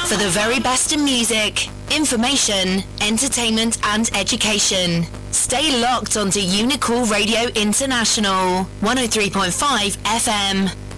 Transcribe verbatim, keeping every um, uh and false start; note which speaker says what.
Speaker 1: for the very best in music, information, entertainment and education. Stay locked onto Unicool Radio International, one oh three point five F M.